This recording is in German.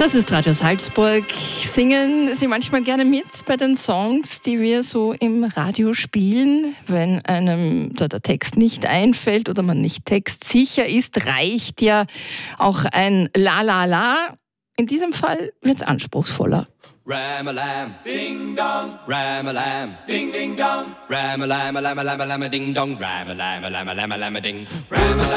Das ist Radio Salzburg. Singen Sie manchmal gerne mit bei den Songs, die wir so im Radio spielen? Wenn einem der Text nicht einfällt oder man nicht textsicher ist, reicht ja auch ein La La La. In diesem Fall wird es anspruchsvoller. Ram-a-lam, ding-dong, ram-a-lam, ding-ding-dong, ram-a-lam-a-lam-a-lam-a-ding-dong, ram-a-lam-a-lam-a-lam-a-ding, ram-a-lam.